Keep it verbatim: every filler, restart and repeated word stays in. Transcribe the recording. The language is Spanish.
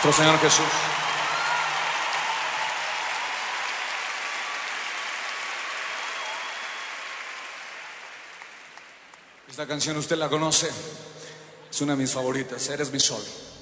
nuestro Señor Jesús. Esta canción usted la conoce, es una de mis favoritas, Eres mi sol.